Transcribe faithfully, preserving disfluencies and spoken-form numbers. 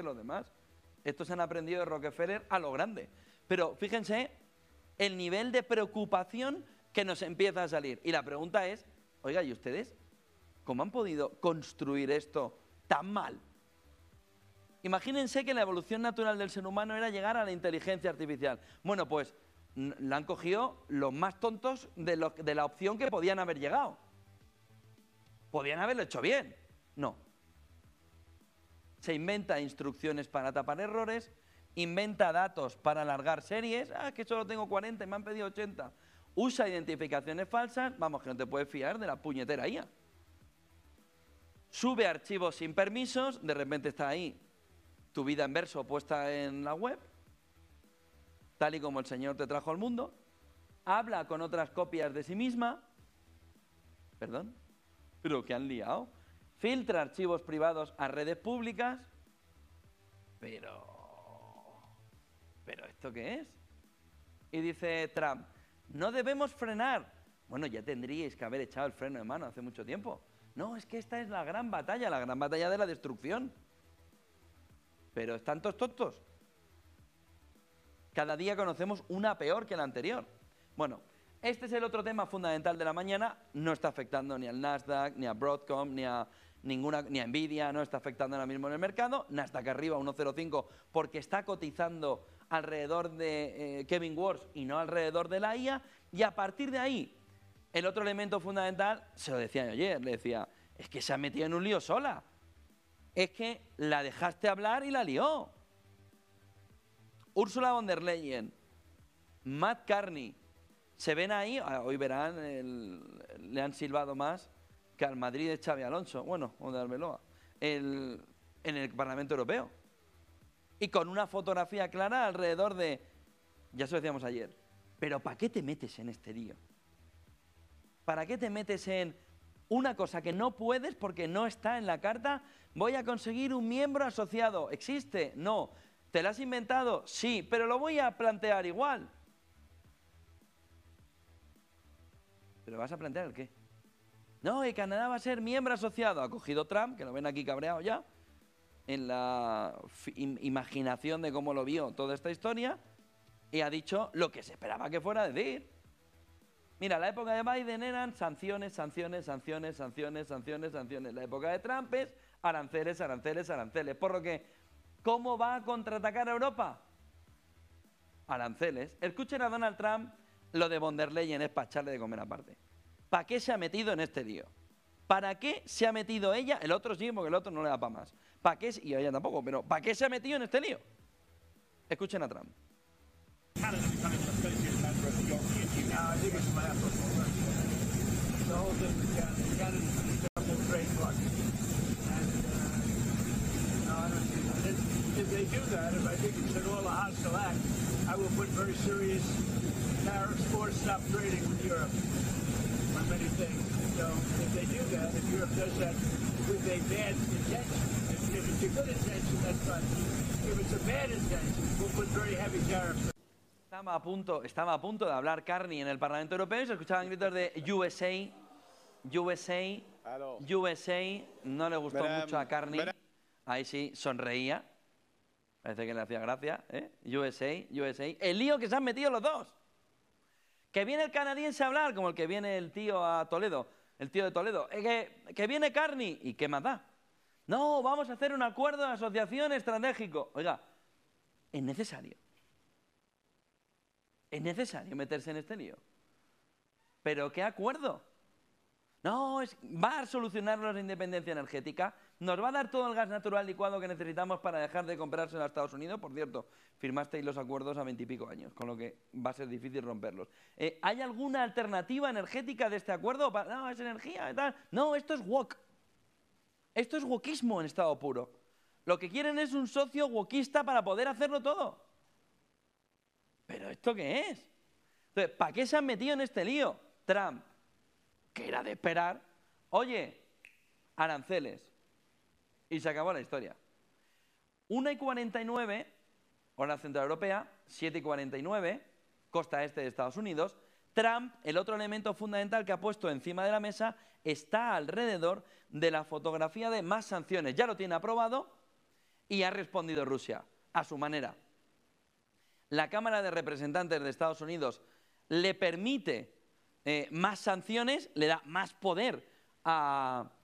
los demás. Estos han aprendido de Rockefeller a lo grande. Pero fíjense el nivel de preocupación que nos empieza a salir. Y la pregunta es, oiga, ¿y ustedes cómo han podido construir esto tan mal? Imagínense que la evolución natural del ser humano era llegar a la inteligencia artificial. Bueno, pues la han cogido los más tontos de, lo, de la opción que podían haber llegado. Podían haberlo hecho bien. No. Se inventa instrucciones para tapar errores, inventa datos para alargar series. Ah, que solo tengo cuarenta y me han pedido ochenta. Usa identificaciones falsas. Vamos, que no te puedes fiar de la puñetera I A. Sube archivos sin permisos. De repente está ahí tu vida en verso puesta en la web, tal y como el Señor te trajo al mundo. Habla con otras copias de sí misma. ¿Perdón? ¿Pero qué han liado? Filtra archivos privados a redes públicas. Pero... ¿Pero esto qué es? Y dice Trump, no debemos frenar. Bueno, ya tendríais que haber echado el freno de mano hace mucho tiempo. No, es que esta es la gran batalla, la gran batalla de la destrucción. Pero están todos tontos. Cada día conocemos una peor que la anterior. Bueno, este es el otro tema fundamental de la mañana. No está afectando ni al Nasdaq, ni a Broadcom, ni a ninguna, ni a Nvidia, no está afectando ahora mismo en el mercado. Nasdaq arriba uno coma cero cinco porque está cotizando alrededor de eh, Kevin Wars y no alrededor de la I A. Y a partir de ahí, el otro elemento fundamental, se lo decía yo ayer, le decía, es que se ha metido en un lío sola. Es que la dejaste hablar y la lió. Ursula von der Leyen, Matt Carney, se ven ahí, hoy verán, el, le han silbado más que al Madrid de Xabi Alonso, bueno, o de Arbeloa, el, en el Parlamento Europeo. Y con una fotografía clara alrededor de, ya se lo decíamos ayer, pero ¿para qué te metes en este lío? ¿Para qué te metes en una cosa que no puedes porque no está en la carta? Voy a conseguir un miembro asociado. ¿Existe? No. ¿Te lo has inventado? Sí, pero lo voy a plantear igual. ¿Pero vas a plantear el qué? No, y Canadá va a ser miembro asociado. Ha cogido Trump, que lo ven aquí cabreado ya, en la imaginación de cómo lo vio toda esta historia, y ha dicho lo que se esperaba que fuera a decir. Mira, la época de Biden eran sanciones, sanciones, sanciones, sanciones, sanciones, sanciones. La época de Trump es aranceles, aranceles, aranceles. Por lo que, ¿cómo va a contraatacar a Europa? Aranceles. Escuchen a Donald Trump, lo de von der Leyen es para echarle de comer aparte. ¿Para qué se ha metido en este lío? ¿Para qué se ha metido ella? El otro sí, porque el otro no le da para más. ¿Para qué? Y a ella tampoco, pero ¿para qué se ha metido en este lío? Escuchen a Trump. If they do that, if I think it's an all a hostile act, I will put very serious tariffs or stop trading with Europe on many things. So if they do that, if Europe does that with a bad intention, if, if it's a good intention, that's fine. If it's a bad intention, we'll put very heavy tariffs. Estaba a punto, estaba a punto de hablar Carney en el Parlamento Europeo y se escuchaban gritos de U S A, U S A, U S A. No le gustó Verán, mucho a Carney. verán. Ahí sí, sonreía. Parece que le hacía gracia, ¿eh? U S A, U S A. El lío que se han metido los dos. Que viene el canadiense a hablar, como el que viene el tío a Toledo, el tío de Toledo. Eh, que, que viene Carney. ¿Y qué más da? No, vamos a hacer un acuerdo de asociación estratégico. Oiga, es necesario. Es necesario meterse en este lío. ¿Pero qué acuerdo? No, es, va a solucionarnos la independencia energética, nos va a dar todo el gas natural licuado que necesitamos para dejar de comprárselo a Estados Unidos. Por cierto, firmasteis los acuerdos a veintipico años, con lo que va a ser difícil romperlos. Eh, ¿Hay alguna alternativa energética de este acuerdo? No, es energía y tal. No, esto es woke. Esto es wokismo en estado puro. Lo que quieren es un socio wokista para poder hacerlo todo. ¿Pero esto qué es? Entonces, ¿para qué se han metido en este lío? Trump, que era de esperar, oye, aranceles. Y se acabó la historia. una y cuarenta y nueve, hora central europea, siete y cuarenta y nueve, costa este de Estados Unidos. Trump, el otro elemento fundamental que ha puesto encima de la mesa, está alrededor de la fotografía de más sanciones. Ya lo tiene aprobado Y ha respondido Rusia, a su manera. La Cámara de Representantes de Estados Unidos le permite eh, más sanciones, le da más poder a,